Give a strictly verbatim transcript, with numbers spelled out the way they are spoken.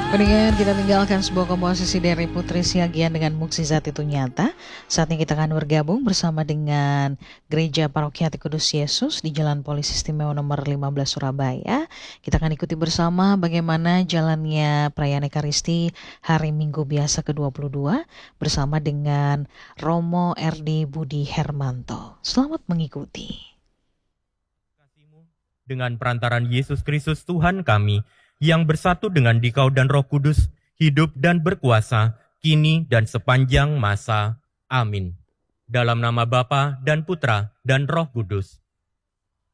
Mendingan kita tinggalkan sebuah komposisi dari Putri Siagian dengan Mukjizat Itu Nyata. Saatnya kita akan bergabung bersama dengan Gereja Paroki Hati Kudus Yesus di Jalan Polisi Istimewa nomor lima belas Surabaya. Kita akan ikuti bersama bagaimana jalannya perayaan Ekaristi hari Minggu biasa ke dua puluh dua bersama dengan Romo R D Budi Hermanto. Selamat mengikuti. Dengan perantaran Yesus Kristus Tuhan kami, yang bersatu dengan Dikau dan Roh Kudus, hidup dan berkuasa, kini dan sepanjang masa. Amin. Dalam nama Bapa dan Putra dan Roh Kudus.